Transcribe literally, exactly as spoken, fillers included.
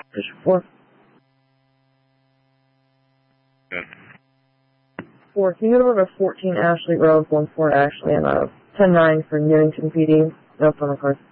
District four. Good. four, can you go over to fourteen Ashley Road, one four Ashley, and uh, ten nine for Newington P D? No phone request.